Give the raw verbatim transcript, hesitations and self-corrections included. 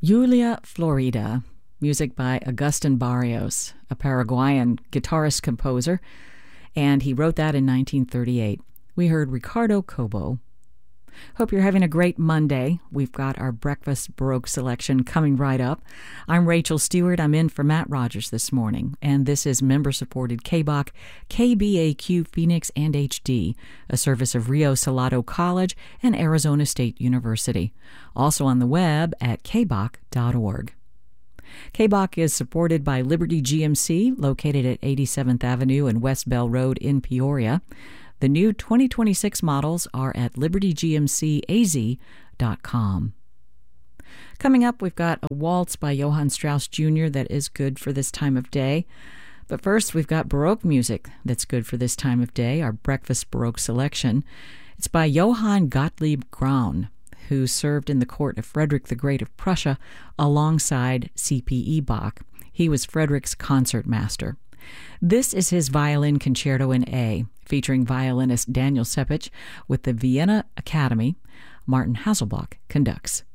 Julia Florida, music by Agustin Barrios, a Paraguayan guitarist-composer, and he wrote that in nineteen thirty-eight. We heard Ricardo Cobo. Hope you're having a great Monday. We've got our Breakfast Baroque selection coming right up. I'm Rachel Stewart. I'm in for Matt Rogers this morning, and this is member-supported K B O C, K B A Q Phoenix, and H D, a service of Rio Salado College and Arizona State University. Also on the web at k b o c dot org. K B O C is supported by Liberty G M C, located at eighty-seventh Avenue and West Bell Road in Peoria. The new twenty twenty-six models are at liberty g m c a z dot com. Coming up, we've got a waltz by Johann Strauss Junior that is good for this time of day. But first, we've got Baroque music that's good for this time of day, our Breakfast Baroque selection. It's by Johann Gottlieb Graun, who served in the court of Frederick the Great of Prussia alongside C P E Bach. He was Frederick's concert master. This is his violin concerto in A, featuring violinist Daniel Sepich with the Vienna Academy. Martin Hasselbach conducts.